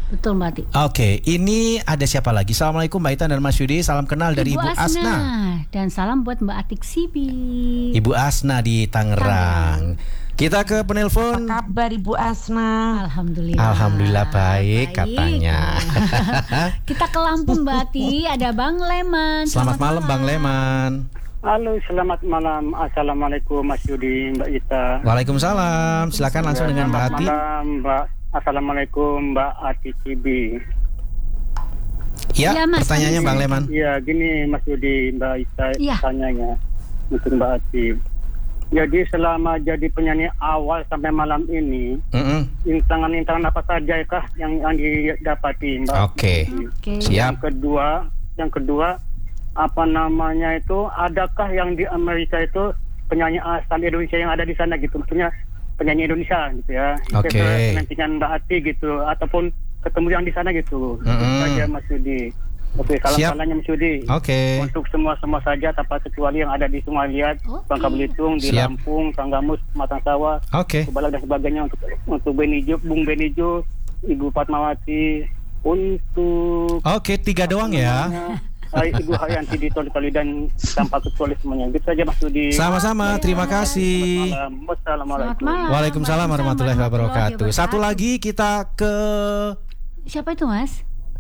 Betul Mbak Ati. Oke, ini ada siapa lagi? Assalamualaikum Mbak Ita dan Mas Yudi. Salam kenal dari Ibu Asna. Dan salam buat Mbak Atik Sibi. Ibu Asna di Tangerang. Kita ke penelpon. Apa kabar Ibu Asna? Alhamdulillah baik katanya. Kita ke Lampung Mbak Ati. Ada Bang Leman. Selamat malam Bang Leman. Halo, selamat malam. Assalamualaikum Mas Yudi, Mbak Ita. Waalaikumsalam. Silakan langsung dengan Mbak Ati. Selamat malam, Mbak. Assalamualaikum Mbak Ati Cibi. Ya, Mas, pertanyaannya Bang Leman. Ya, gini Mas Yudi, Mbak Ita tanyanya untuk Mbak Ati. Jadi selama jadi penyanyi awal sampai malam ini, rintangan-rintangan apa saja kah yang didapati Mbak? Oke. Siap. Yang kedua, apa namanya itu? Adakah yang di Amerika itu penyanyi asal Indonesia yang ada di sana gitu? Maksudnya penyanyi Indonesia gitu ya. Oke. Nantikan Mbak Ati gitu ataupun ketemu yang di sana gitu. Itu saja Mas Yudi. Oke, salam-salamnya Mas Yudi. Oke. Untuk semua saja tanpa kecuali yang ada di Sumatera, Bangka Belitung, di Lampung, Tanggamus, Matang Sawah, Kubalak dan sebagainya untuk Bung Benijo, Ibu Fatmawati, untuk 3 doang ya. Ibu Haryanti di Toli dan tanpa kecuali semuanya. Gitu saja Mas Yudi. Sama-sama, terima kasih. Wassalamualaikum. Waalaikumsalam warahmatullahi wabarakatuh. Satu lagi kita ke siapa itu Mas?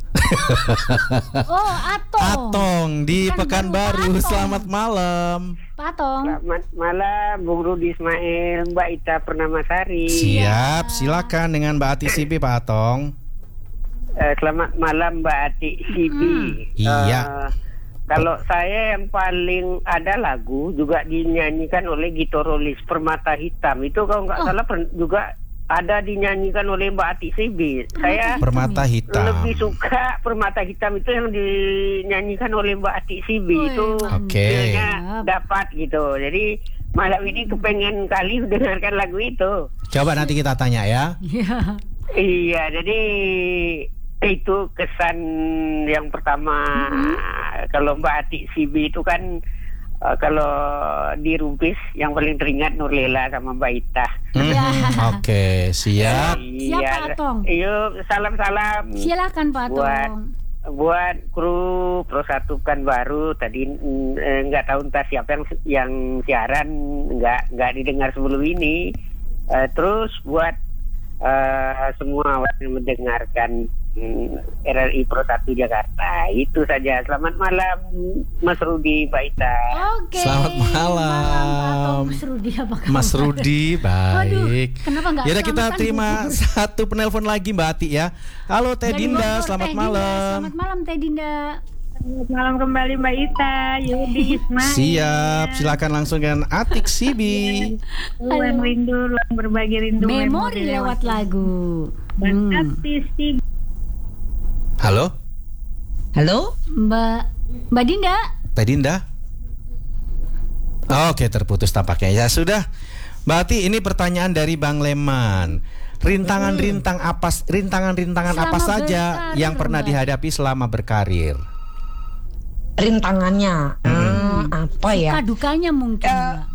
Atong di Pekanbaru. Selamat malam Pak Atong. Selamat malam Bung Rudi Ismail, Mbak Ita Pernamasari. Siap, silakan dengan Mbak Ati Sibi Pak Atong. Selamat malam Mbak Ati Sibi. Iya. Kalau saya yang paling ada lagu juga dinyanyikan oleh Gitorolis, Permata Hitam. Itu kalau nggak salah juga ada dinyanyikan oleh Mbak Ati Sibi. Saya Permata Hitam. lebih suka Permata Hitam itu yang dinyanyikan oleh Mbak Ati Sibi. Itu feelnya dapat gitu. Jadi malam ini kepengen kali dengarkan lagu itu. Coba nanti kita tanya ya. Iya, jadi itu kesan yang pertama. Kalau Mbak Ati Sibi itu kan kalau di Rumpis yang paling teringat Nurlela sama Mbak Ita. Oke, siap. Siap Pak Atong. Yuk, salam-salam. Silakan Pak Atong. Buat kru Pro 1 Pekanbaru tadi nggak tahu entah siapa yang siaran nggak didengar sebelum ini. Terus buat semua yang mendengarkan RRI Pro 1 Jakarta. Itu saja. Selamat malam Mas Rudi, Mbak Ita. Oke. Selamat malam. Mas Rudi apa kabar? Mas Rudi, baik. Waduh, kenapa nggak? Yaudah kita terima satu penelpon lagi Mbak Ati ya. Halo Teh Dinda, selamat malam. Selamat malam Teh Dinda. Selamat malam kembali Mbak Ita, Yudi Ismail. Siap, silakan langsung dengan Atik Sibi. Ruang rindu, ruang berbagi rindu. Memori lewat lagu. Ati Sibi. Halo? Mbak Dinda. Teh Dinda? Oke, terputus tampaknya. Ya sudah. Mbak Ati, ini pertanyaan dari Bang Leman. Rintangan-rintangan apa saja yang pernah dihadapi selama berkarir? Rintangannya apa ya? Suka dukanya mungkin.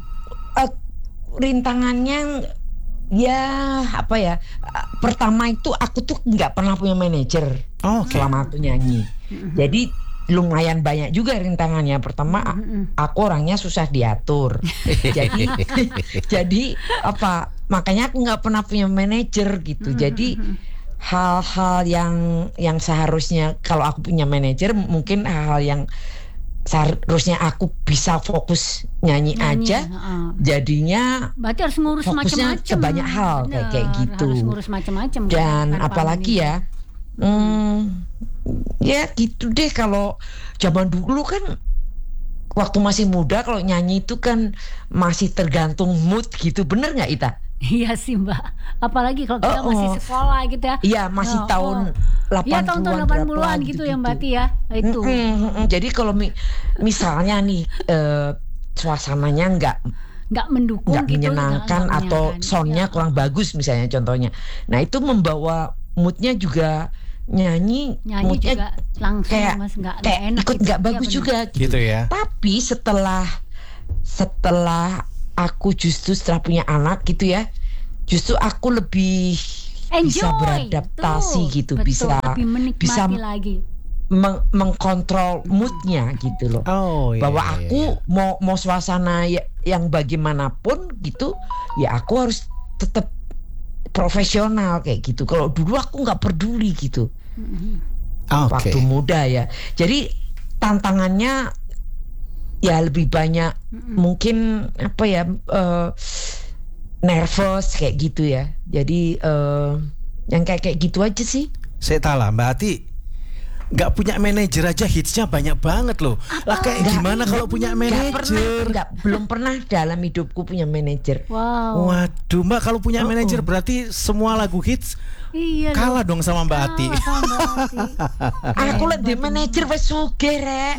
Rintangannya ya apa ya? Pertama itu aku tuh nggak pernah punya manajer selama aku nyanyi. Jadi lumayan banyak juga rintangannya. Pertama aku orangnya susah diatur. jadi apa? Makanya aku nggak pernah punya manajer gitu. Jadi hal-hal yang seharusnya kalau aku punya manajer, mungkin hal-hal yang seharusnya aku bisa fokus nyanyi aja, jadinya berarti harus ngurus fokusnya macam-macam ke banyak hal. Kayak gitu. Harus ngurus macam-macam. Dan apalagi ya, ya gitu deh. Kalau zaman dulu kan waktu masih muda, kalau nyanyi itu kan masih tergantung mood gitu. Bener nggak Ita? Iya sih Mbak. Apalagi kalau kita masih sekolah gitu ya. Iya, masih tahun 80-an. Iya, tahun 80-an gitu ya Mbak Tia. Itu. Jadi kalau misalnya nih suasananya nggak mendukung, nggak gitu, menyenangkan atau soundnya kurang bagus misalnya contohnya. Nah, itu membawa moodnya juga nyanyi moodnya juga langsung kayak nggak enak ikut nggak bagus juga gitu ya. Tapi setelah aku justru setelah punya anak gitu ya, justru aku lebih bisa beradaptasi gitu, bisa lagi. Mengkontrol moodnya gitu loh. Bahwa aku mau suasana yang bagaimanapun gitu, ya aku harus tetap profesional kayak gitu. Kalau dulu aku nggak peduli gitu. Waktu muda ya. Jadi tantangannya ya lebih banyak mungkin apa ya, nervous kayak gitu ya. Jadi yang kayak gitu aja sih. Saya tahu lah Mbak Ati, nggak punya manajer aja hitsnya banyak banget loh. Lah kayak gimana kalau punya manajer? Belum pernah dalam hidupku punya manajer. Wow. Waduh Mbak, kalau punya manajer berarti semua lagu hits kalah dong sama Mbak Ati. Aku lihat di manajer wes sugih rek.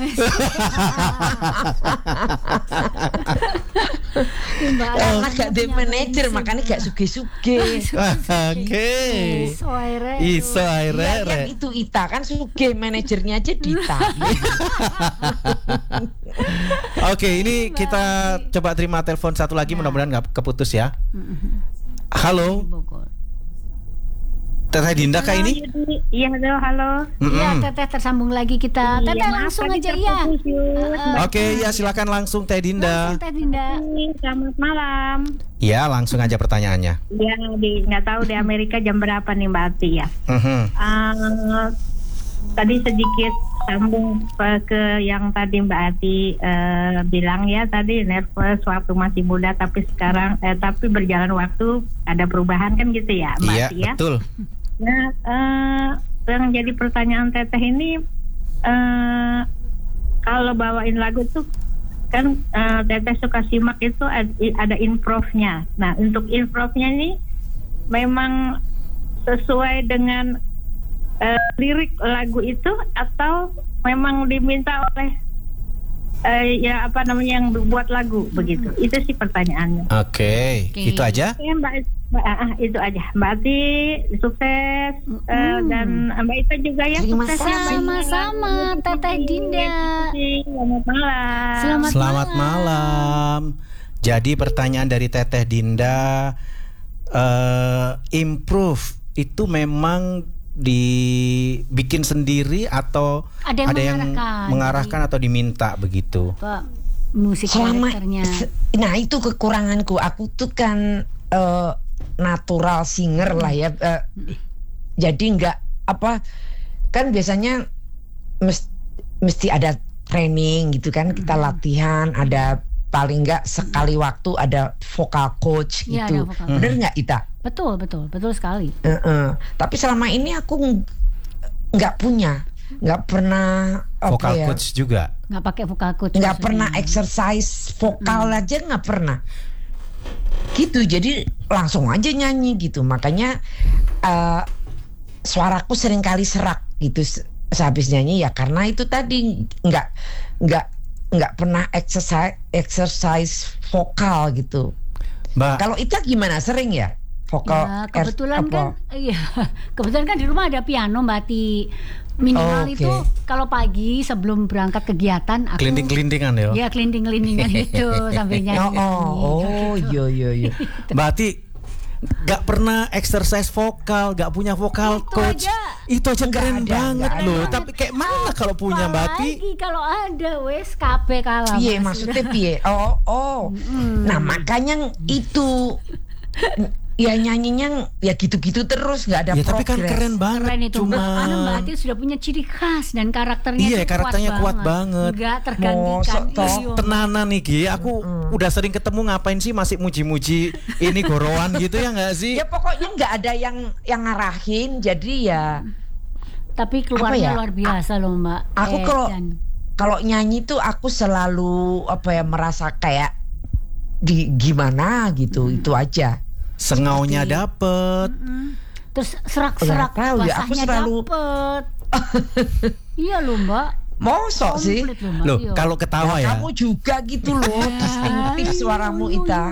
Karena gak di manajer makanya gak sugih-sugih. Oke. Iso aire. Itu Ita kan sugih, manajernya aja Dita. Oke, ini kita coba terima telepon satu lagi, mudah-mudahan nggak keputus ya. Halo. Teteh Dinda kah ini? Iya, halo. Iya, Teteh tersambung lagi kita. Teteh langsung aja ya. Oke, ya silakan langsung Teh Dinda. Teh Dinda. Selamat malam. Ya, langsung aja pertanyaannya. Ya, nggak tahu di Amerika jam berapa nih Mbak Ati ya. Tadi sedikit sambung ke yang tadi Mbak Ati bilang ya, tadi nervous waktu masih muda, tapi sekarang tapi berjalan waktu ada perubahan kan gitu ya Mbak Ati ya. Betul. Nah, yang jadi pertanyaan Teteh ini, kalau bawain lagu tuh kan Teteh suka simak itu ada improve-nya. Nah, untuk improve-nya ini memang sesuai dengan lirik lagu itu atau memang diminta oleh ya apa namanya yang buat lagu begitu? Itu sih pertanyaannya. Oke. Itu aja? Ya, itu aja. Mbak Ati sukses dan Mbak Ita juga ya sukses ya. Sama-sama Teteh Dinda. Selamat malam. Selamat malam. Jadi pertanyaan dari Teteh Dinda, improve itu memang dibikin sendiri atau ada yang mengarahkan atau diminta begitu? Musik karakternya. Nah itu kekuranganku. Aku tuh kan natural singer lah ya. Jadi nggak apa, kan biasanya mesti ada training gitu kan, kita latihan, ada paling nggak sekali waktu ada vocal coach gitu. Bener nggak Ita? Betul sekali. Tapi selama ini aku nggak punya, nggak pernah vocal coach juga. Nggak pakai vocal coach. Nggak pernah exercise vokal aja nggak pernah. Gitu, jadi langsung aja nyanyi gitu. Makanya suaraku seringkali serak gitu sehabis nyanyi ya, karena itu tadi nggak pernah exercise vokal gitu. Mbak, kalau Ita gimana, sering ya vokal? Ya, kebetulan kan di rumah ada piano Mbak Ati. Minimal itu kalau pagi sebelum berangkat kegiatan aku kelinting-kelintingan ya. Ya, kelinting-kelintingan itu sambil nyanyi. Iya. Mbak Ati gak pernah exercise vokal, gak punya vokal coach. Itu aja keren banget loh. Tapi kayak mana kalau punya Mbak Ati? Kalau ada wes kabeh kalah. Piye maksudnya piye? Nah, makanya itu ya nyanyinya ya gitu-gitu terus, nggak ada progres. Tapi kan keren banget. Keren itu. Karena Mbak Ati sudah punya ciri khas dan karakternya. Iya, karakternya kuat banget. Nggak tergantikan. Tenanan nih Gi, aku udah sering ketemu, ngapain sih masih muji-muji ini gorowan gitu ya nggak sih? Ya pokoknya nggak ada yang ngarahin, jadi ya. Tapi keluarnya luar biasa loh Mbak. Aku kalau nyanyi tuh aku selalu merasa kayak gimana gitu, itu aja. Sengaunya dapet. Terus serak-serak basahnya dapet. Iya loh Mbak. Mosok sih loh, kalau ketawa ya. Kamu juga gitu loh, distinktif suaramu Ita.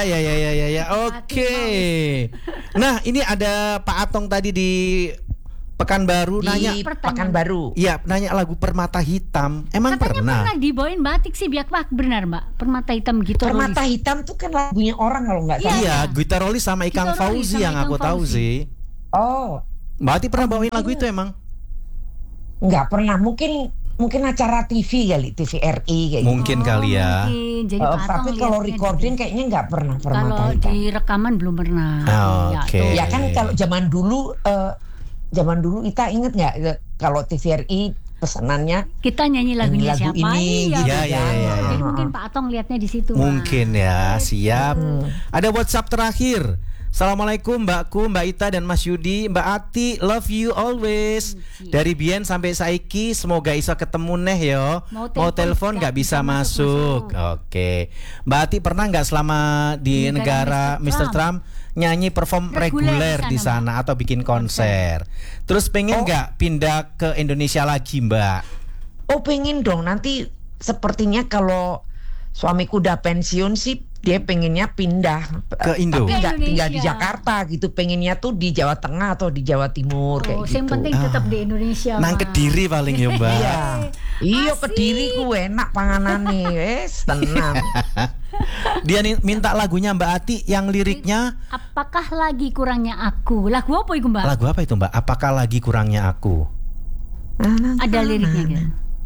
Ya. Oke. Nah, ini ada Pak Atong tadi di Pekanbaru nanya Pekanbaru. Iya, nanya lagu Permata Hitam. Emang katanya pernah dibawain batik sih, biak benar Mbak. Permata Hitam gitu. Permata Hitam tuh kan lagunya orang kalau nggak salah. Iya, Gitarolis sama Ikang Fauzi yang aku tahu sih. Oh, Mbak Ati pernah bawain lagu itu emang? Nggak pernah, mungkin acara TV kali, TVRI kayak mungkin kali ya. Mungkin. Jadi tapi kalau recording kayaknya nggak pernah Permata kalau Hitam. di rekaman belum pernah. Oke. Ya kan kalau zaman dulu kita inget nggak kalau TVRI pesanannya kita nyanyi lagunya lagu siapa ini, gitu ya. Jadi mungkin Pak Atong lihatnya di situ. Mungkin ya, siap. Ada WhatsApp terakhir. Assalamualaikum Mbakku, Mbak Ita dan Mas Yudi. Mbak Ati, love you always. Dari Bien sampai saiki, semoga iso ketemu neh yo. Mau telepon nggak bisa masuk. Oke. Mbak Ati pernah nggak selama di negara Mr. Trump nyanyi perform reguler di sana atau bikin konser? Terus pengen nggak pindah ke Indonesia lagi, Mbak? Oh, pengen dong. Nanti sepertinya kalau suamiku udah pensiun sih, dia pengennya pindah ke Indo. Tapi nggak tinggal di Jakarta gitu, pengennya tuh di Jawa Tengah atau di Jawa Timur kayak gitu. Yang penting tetap di Indonesia. Nang Kediri paling ya, Mbak. Iya, Kediri ku enak panganane, tenang. Dia minta lagunya Mbak Ati yang liriknya Apakah lagi kurangnya aku? Lagu apa itu, Mbak? Lagu apa itu, Mbak? Apakah lagi kurangnya aku? Ada liriknya kan?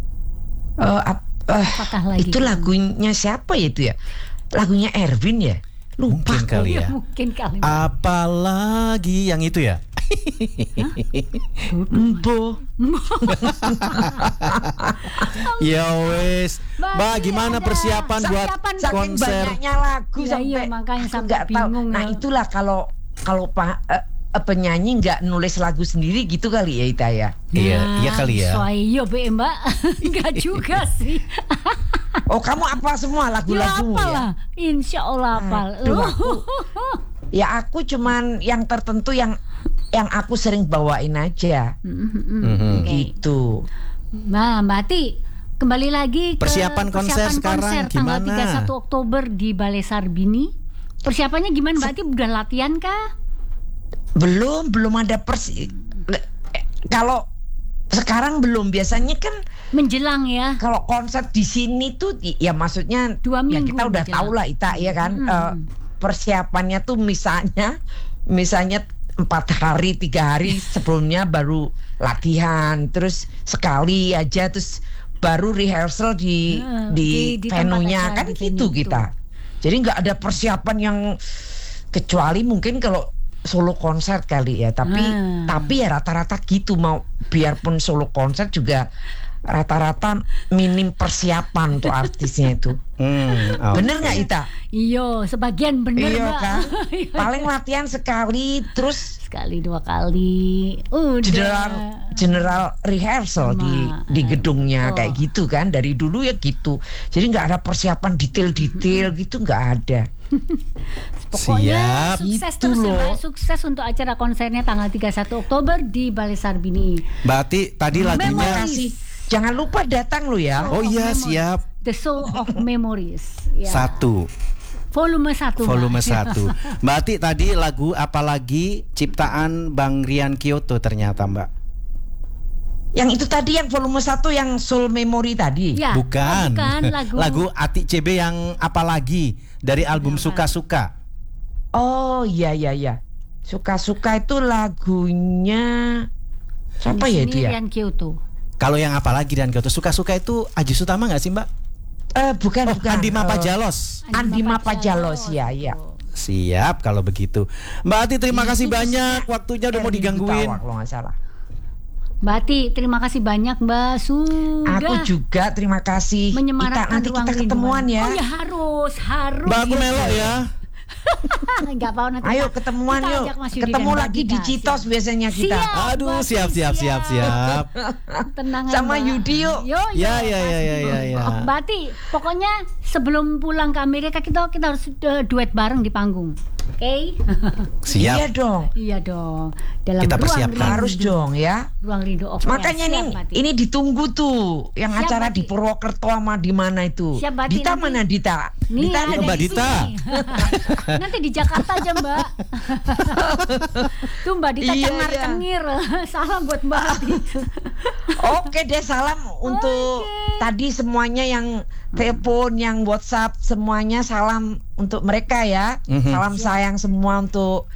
Itu lagunya siapa ya itu ya? Lagunya Erwin ya? Lupa. Mungkin kali ya. Mungkin kali. Apalagi yang itu ya? Empo. Ya wes. Mbak, gimana persiapan buat konser? Banyaknya lagu sampai makanya aku nggak tahu. Nah, itulah kalau penyanyi nggak nulis lagu sendiri gitu kali ya Ita ya. Iya kali ya. Soalnya Mbak, nggak juga sih. Oh, kamu apa semua lagu-lagu ya? Insya Allah hafal. Aku cuman yang tertentu yang aku sering bawain aja. Gitu. Nah, Mbak Ati, kembali lagi ke persiapan konser sekarang tanggal gimana? 31 Oktober di Balai Sarbini. Persiapannya gimana, Mbak Ati? Udah latihan kah? Belum ada kalau sekarang belum, biasanya kan menjelang ya. Kalau konser di sini tuh ya maksudnya 2 minggu ya kita udah tahu lah Ita ya kan. Persiapannya tuh misalnya 4 hari 3 hari sebelumnya baru latihan, terus sekali aja, terus baru rehearsal di venue-nya kan gitu kita. Jadi nggak ada persiapan yang, kecuali mungkin kalau solo konser kali ya, tapi ya rata-rata gitu, mau biarpun solo konser juga rata-rata minim persiapan tuh artisnya itu. Bener nggak Ita? Iya, sebagian bener, Mbak. Kan? Paling latihan sekali, terus sekali 2 kali. General rehearsal di gedungnya kayak gitu kan, dari dulu ya gitu. Jadi nggak ada persiapan detail-detail gitu, nggak ada. Pokoknya sukses terus ya, Mbak. Sukses untuk acara konsernya tanggal 31 Oktober di Balai Sarbini. Mbak Ati, tadi lagunya jangan lupa datang lo ya. Oh iya, siap. The Soul of Memories ya. 1 Volume 1. Mbak Ati, tadi lagu Apalagi ciptaan Bang Rian Kyoto ternyata, Mbak. Yang itu tadi yang volume 1 yang Soul Memory tadi. Ya, bukan lagu Ati CB yang Apalagi dari album Suka-Suka. Oh iya. Suka-Suka itu lagunya siapa ya itu ya? Rian Kyoto. Kalau yang Apalagi Rian Kyoto, Suka-Suka itu Aji Sutama nggak sih, Mbak? Bukan. Andi Mapajalos. Andi Mapajalos ya. Siap kalau begitu. Mbak Ati, terima kasih banyak, waktunya udah mau digangguin. Kalau nggak salah. Mbak Ati, terima kasih banyak, Mbak. Sudah. Aku juga terima kasih. Nanti kita ketemuan ya. Oh ya, harus. Mbak, aku melok ya. Enggak mau nanti. Ayo ketemuan yuk. Ketemu lagi di Citos biasanya kita. Aduh, siap. Tenang sama Yudi yuk. Ya. Mbak Ati, pokoknya sebelum pulang ke Amerika kita harus duet bareng di panggung. Oke. Siap. Iya dong. Iya dong. Dalam Kita ruang persiapkan. rindu. Harus dong ya. Ruang rindu off air. Makanya Siap, Mbak Ati. ini ditunggu tuh yang Siap, acara Mbak di Ati. Purwokerto sama di mana itu. Siap, Mbak Ati, Dita nanti. mana Dita? Nih, Dita ada ada Mbak di Dita. sini. Nanti di Jakarta aja, Mbak. Tuh Mbak Dita Iya, cengar-cengir. Salam buat Mbak Ati. Oke deh, salam untuk tadi semuanya yang telepon, yang WhatsApp, semuanya salam untuk mereka ya. Salam sayang semua untuk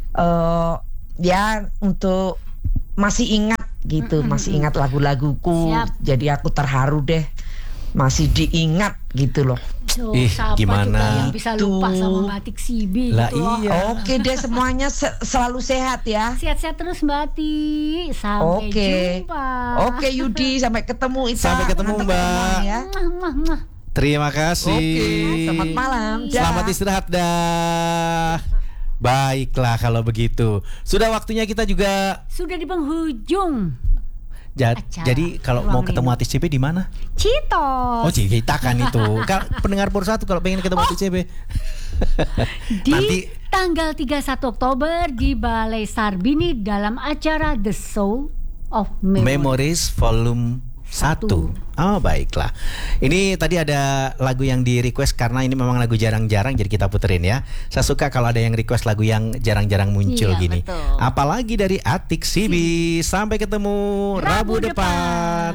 ya untuk masih ingat gitu, masih ingat lagu-laguku. Siap. Jadi aku terharu deh, masih diingat gitu loh. Tuh, Ih, siapa gimana? juga yang bisa lupa Tuh. sama Batik Sibi Lah, gitu loh. iya. Oke deh, semuanya selalu sehat ya. Sehat-sehat terus Mbak Ati. Sampai Oke. jumpa. Oke Yudi, sampai ketemu Ita. Sampai ketemu, Mantap Mbak. ketemu ya. Mwah, mwah, mwah. Terima kasih. Oke, selamat malam. Dah. Selamat istirahat dah. Baiklah kalau begitu. Sudah waktunya kita juga. Sudah di penghujung. Acara Jadi kalau mau Ruang ketemu Rindu. Atis CB di mana? Citos. Oh, kita kan itu. Pendengar Pur 1 kalau pengen ketemu Atis CB. Di Nanti tanggal 31 Oktober di Balai Sarbini dalam acara The Soul of Memories Volume 1. Oh, baiklah. Ini tadi ada lagu yang di request karena ini memang lagu jarang-jarang jadi kita puterin ya. Saya suka kalau ada yang request lagu yang jarang-jarang muncul Iya, gini. betul. Apalagi dari Atik Sibi. Sampai ketemu Rabu depan.